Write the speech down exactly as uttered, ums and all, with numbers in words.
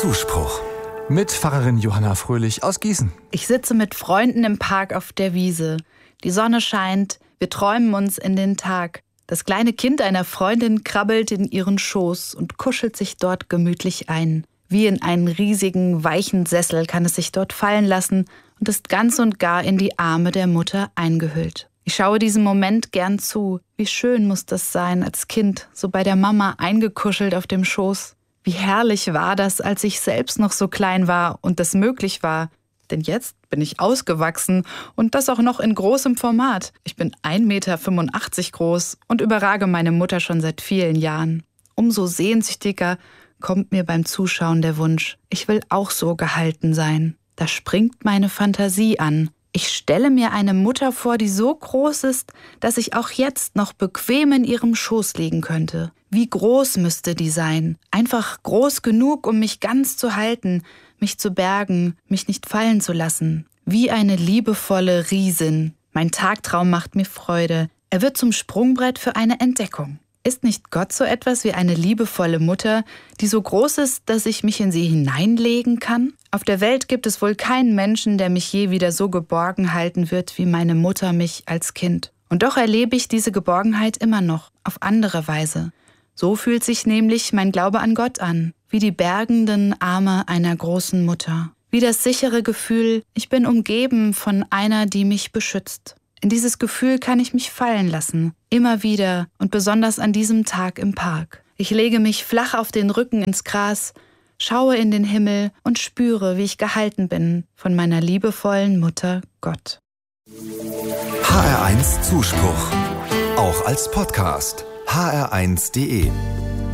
Zuspruch mit Pfarrerin Johanna Fröhlich aus Gießen. Ich sitze mit Freunden im Park auf der Wiese. Die Sonne scheint, wir träumen uns in den Tag. Das kleine Kind einer Freundin krabbelt in ihren Schoß und kuschelt sich dort gemütlich ein. Wie in einen riesigen, weichen Sessel kann es sich dort fallen lassen und ist ganz und gar in die Arme der Mutter eingehüllt. Ich schaue diesem Moment gern zu. Wie schön muss das sein, als Kind, so bei der Mama eingekuschelt auf dem Schoß. Wie herrlich war das, als ich selbst noch so klein war und das möglich war. Denn jetzt bin ich ausgewachsen und das auch noch in großem Format. Ich bin ein Meter fünfundachtzig groß und überrage meine Mutter schon seit vielen Jahren. Umso sehnsüchtiger kommt mir beim Zuschauen der Wunsch, ich will auch so gehalten sein. Da springt meine Fantasie an. Ich stelle mir eine Mutter vor, die so groß ist, dass ich auch jetzt noch bequem in ihrem Schoß liegen könnte. Wie groß müsste die sein? Einfach groß genug, um mich ganz zu halten, mich zu bergen, mich nicht fallen zu lassen. Wie eine liebevolle Riesin. Mein Tagtraum macht mir Freude. Er wird zum Sprungbrett für eine Entdeckung. Ist nicht Gott so etwas wie eine liebevolle Mutter, die so groß ist, dass ich mich in sie hineinlegen kann? Auf der Welt gibt es wohl keinen Menschen, der mich je wieder so geborgen halten wird, wie meine Mutter mich als Kind. Und doch erlebe ich diese Geborgenheit immer noch, auf andere Weise. So fühlt sich nämlich mein Glaube an Gott an, wie die bergenden Arme einer großen Mutter. Wie das sichere Gefühl, ich bin umgeben von einer, die mich beschützt. In dieses Gefühl kann ich mich fallen lassen, immer wieder und besonders an diesem Tag im Park. Ich lege mich flach auf den Rücken ins Gras, schaue in den Himmel und spüre, wie ich gehalten bin von meiner liebevollen Mutter Gott. H R eins Zuspruch, auch als Podcast. H R eins punkt de